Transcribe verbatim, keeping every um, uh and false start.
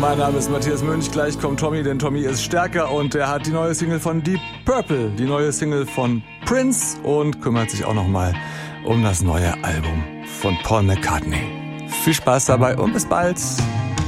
Mein Name ist Matthias Münch, gleich kommt Tommy, denn Tommy ist stärker und er hat die neue Single von Deep Purple, die neue Single von Prince und kümmert sich auch nochmal um das neue Album von Paul McCartney. Viel Spaß dabei und bis bald!